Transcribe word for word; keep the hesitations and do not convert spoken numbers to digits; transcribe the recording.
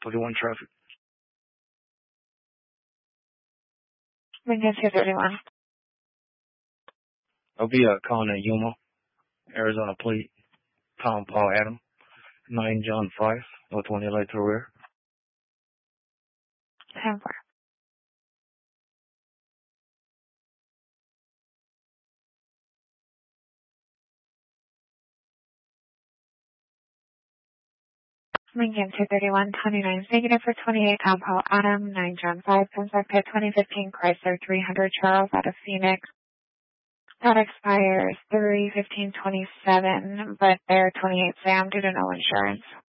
thirty-one traffic. Lincoln two thirty-one. I'll be uh, calling in Yuma, Arizona plate. Tom Paul Adam. nine John five. With twenty light to rear. ten four. Lincoln two thirty-one, twenty-nine negative for twenty-eight, Tom Paul Adam, nine John five, Sunset Pit twenty fifteen Chrysler three hundred Charles out of Phoenix. That expires three fifteen twenty-seven, but they're twenty-eight Sam due to no insurance.